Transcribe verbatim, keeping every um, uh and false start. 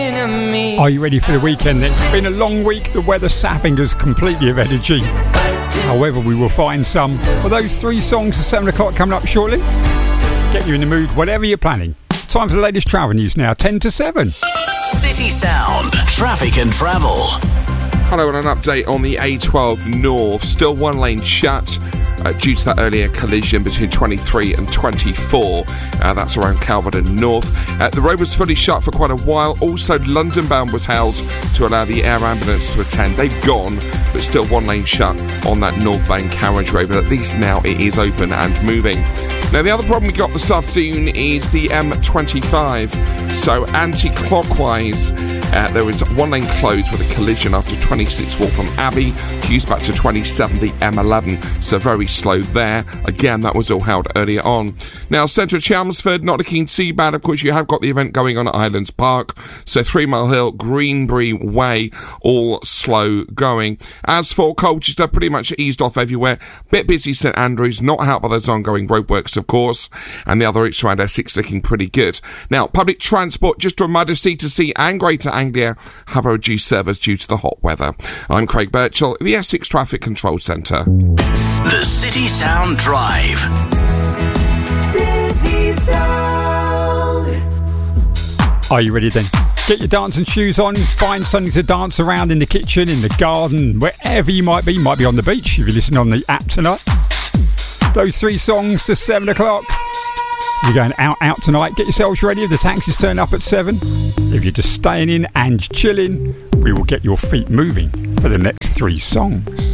enemy. Are you ready for the weekend? It's been a long week. The weather sapping us completely of energy. However, we will find some for those three songs at seven o'clock coming up shortly. Get you in the mood, whatever you're planning. Time for the latest travel news now, ten to seven. City Sound, traffic and travel. Hello, and an update on the A twelve North. Still one lane shut uh, due to that earlier collision between twenty-three and twenty-four. Uh, that's around Calverton North. Uh, the road was fully shut for quite a while. Also, London bound was held to allow the air ambulance to attend. They've gone, but still one lane shut on that northbound carriage road. But at least now it is open and moving. Now, the other problem we got this afternoon is the M twenty-five. So, anti-clockwise, uh, there was one lane closed with a collision after twenty-six Waltham Abbey, used back to twenty-seven, the M eleven. So, very slow there. Again, that was all held earlier on. Now, centre of Chelmsford, not looking too bad. Of course, you have got the event going on at Highlands Park. So, Three Mile Hill, Greenbury Way, all slow going. As for Colchester, pretty much eased off everywhere. Bit busy St Andrews, not helped by those ongoing roadworks, of course, and the other routes around Essex looking pretty good. Now, public transport, just a reminder, C to C and Greater Anglia have a reduced service due to the hot weather. I'm Craig Birchall, the Essex Traffic Control Centre. The City Sound Drive. City Sound. Are you ready then? Get your dancing shoes on, find something to dance around in the kitchen, in the garden, wherever you might be. You might be on the beach if you're listening on the app tonight. Those three songs to seven o'clock. You're going out, out tonight. Get yourselves ready. If the taxis turn up at seven, if you're just staying in and chilling, we will get your feet moving for the next three songs.